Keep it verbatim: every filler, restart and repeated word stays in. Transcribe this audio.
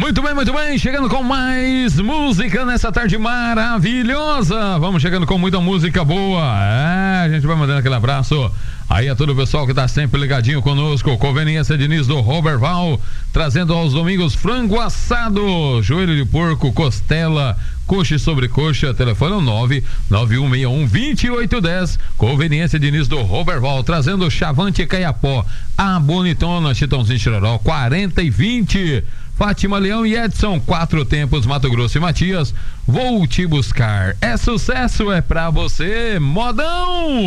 Muito bem, muito bem, chegando com mais música nessa tarde maravilhosa. Vamos chegando com muita música boa. É, a gente vai mandando aquele abraço aí a todo o pessoal que tá sempre ligadinho conosco. Conveniência Diniz do Roberval, trazendo aos domingos frango assado, joelho de porco, costela, coxa e sobrecoxa. Telefone nove nove um seis um, dois oito um zero. Conveniência Diniz do Roberval, trazendo Chavante Caiapó, a Bonitona, Chitãozinho Chororó, quarenta e vinte. Fátima Leão e Edson, Quatro Tempos, Mato Grosso e Matias. Vou te buscar. É sucesso, é pra você, modão!